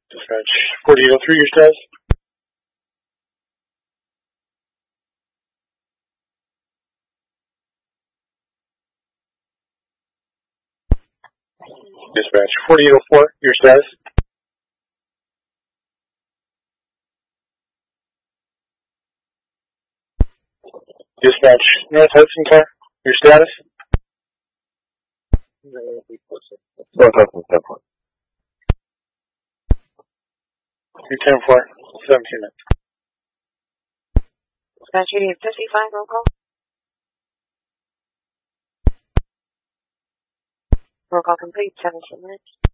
Dispatch 4803, your status? Dispatch 4804, your status? Dispatch North Hudson car, your status? North Hudson 10-4. Your 10-4, 17 minutes. Dispatch 8855, roll call. Roll call complete, 17 minutes.